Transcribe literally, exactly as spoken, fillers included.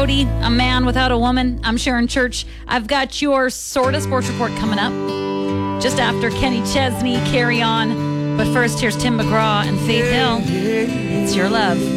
Brody, A Man Without a Woman. I'm Sharon Church. I've got your sort of sports report coming up just after Kenny Chesney, Carry On. But first, here's Tim McGraw and Faith Hill. It's Your Love.